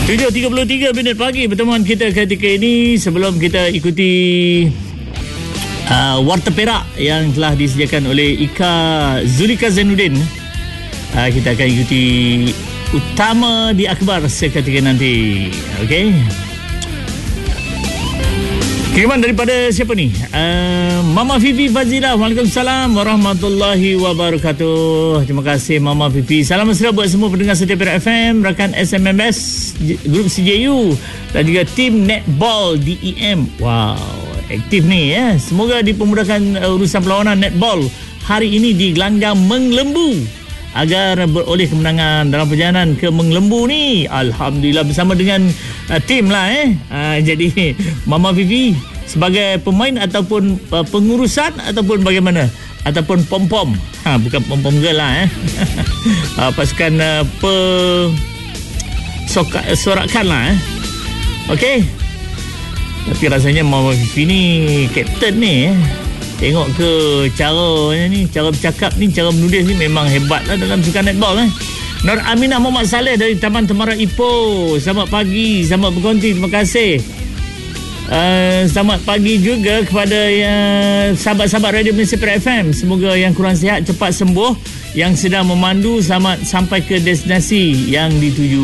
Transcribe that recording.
7:33 pagi pertemuan kita ketika ini sebelum kita ikuti Warta Perak yang telah disediakan oleh Ika Zulika Zainuddin. Kita akan ikuti utama di akhbar seketika nanti. Okey. Kiriman daripada siapa ni? Mama Fifi Fazila. Waalaikumsalam warahmatullahi wabarakatuh. Terima kasih Mama Fifi. Salam mesra buat semua pendengar setia Perak FM, rakan SMMS, grup CJU dan juga tim netball DEM. Wow, aktif ni ya. Semoga dipermudahkan urusan perlawanan netball hari ini di gelanggang Menglembu agar beroleh kemenangan dalam perjalanan ke Menglembu ni. Alhamdulillah bersama dengan tim lah jadi Mama Fifi sebagai pemain ataupun pengurusan ataupun bagaimana, ataupun pom-pom, bukan pom-pom girl lah pasukan sorakan lah okey. Tapi rasanya Mama Fifi ni kapten ni tengok ke caranya ni, cara bercakap ni, cara menulis ni memang hebat lah dalam sukan netball Nur Aminah Muhammad Saleh dari Taman Temara Ipoh. Selamat pagi, selamat berkonti, terima kasih. Selamat pagi juga kepada sahabat-sahabat Radio Malaysia Perak FM. Semoga yang kurang sihat cepat sembuh, yang sedang memandu selamat sampai ke destinasi yang dituju.